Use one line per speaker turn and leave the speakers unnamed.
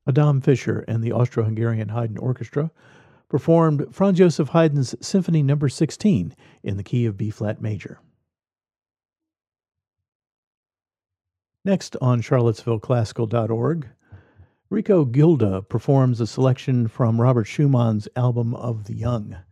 Adam Fischer and the Austro-Hungarian Haydn Orchestra performed Franz Joseph Haydn's Symphony No. 16 in the key of B-flat major. Next on charlottesvilleclassical.org, Rico Gilda performs a selection from Robert Schumann's Album of the Young.